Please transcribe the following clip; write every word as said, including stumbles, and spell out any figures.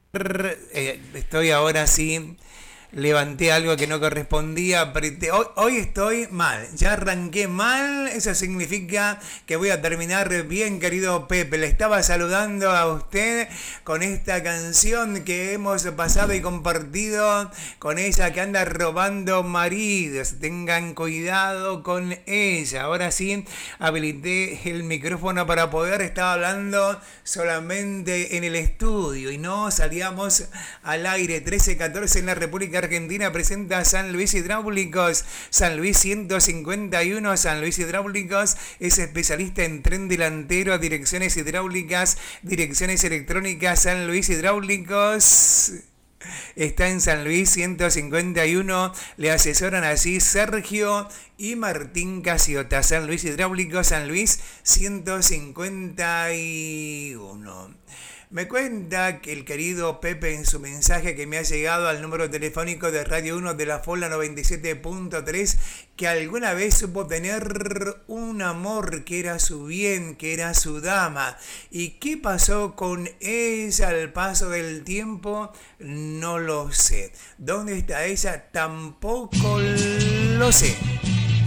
Eh, estoy ahora sí, levanté algo que no correspondía, apreté. Hoy, hoy estoy mal, ya arranqué mal, eso significa que voy a terminar bien, querido Pepe. Le estaba saludando a usted con esta canción que hemos pasado y compartido, con ella que anda robando maridos. Tengan cuidado con ella. Ahora sí, habilité el micrófono para poder estar hablando solamente en el estudio y no salíamos al aire. Trece catorce en la República Argentina presenta San Luis Hidráulicos. San Luis ciento cincuenta y uno. San Luis Hidráulicos es especialista en tren delantero, direcciones hidráulicas, direcciones electrónicas. San Luis Hidráulicos está en San Luis ciento cincuenta y uno. Le asesoran así Sergio y Martín Casiota. San Luis Hidráulico, San Luis ciento cincuenta y uno. Me cuenta que el querido Pepe en su mensaje que me ha llegado al número telefónico de Radio uno de la Fola noventa y siete punto tres, que alguna vez supo tener un amor que era su bien, que era su dama. ¿Y qué pasó con ella al paso del tiempo? No lo sé. ¿Dónde está ella? Tampoco lo sé.